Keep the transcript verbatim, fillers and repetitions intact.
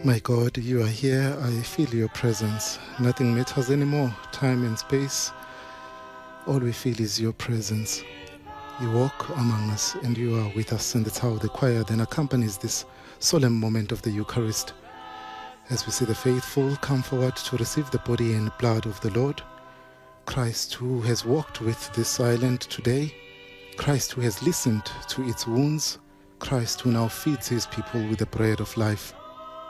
My God, you are here. I feel your presence. Nothing matters anymore. Time and space. All we feel is your presence. You walk among us and you are with us, and that's how the choir then accompanies this solemn moment of the Eucharist. As we see the faithful come forward to receive the body and blood of the Lord, Christ who has walked with this island today, Christ who has listened to its wounds, Christ who now feeds his people with the bread of life.